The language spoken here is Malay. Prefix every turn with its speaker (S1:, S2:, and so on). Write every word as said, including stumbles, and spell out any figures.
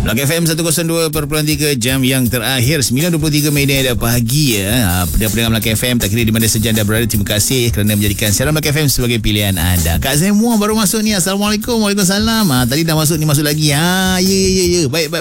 S1: Melaka F M seratus dua perpuluhan tiga jam yang terakhir sembilan dua puluh tiga minit pagi ya. Pendengar-pendengar Melaka F M tak kira di mana saja anda berada, terima kasih kerana menjadikan siaran Melaka F M sebagai pilihan anda. Kak Zemua baru masuk ni. Assalamualaikum. Waalaikumsalam. Ha, tadi dah masuk ni, masuk lagi. Ha, ya ya ya. Baik baik